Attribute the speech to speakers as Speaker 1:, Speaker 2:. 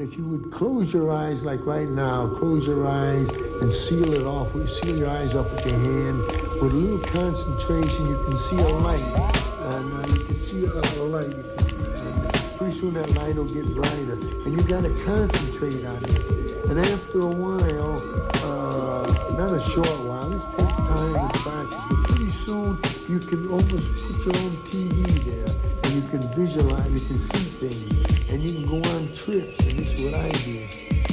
Speaker 1: if you would close your eyes like right now, close your eyes and seal it off, seal your eyes up with your hand. With a little concentration, you can see a light. And you can see a light. And pretty soon that light will get brighter. And you got to concentrate on this. And after a while, not a short while, this takes time and practice, but pretty soon you can almost put your own TV there. And you can visualize, you can see things. And you can go on trips. And this is what I did.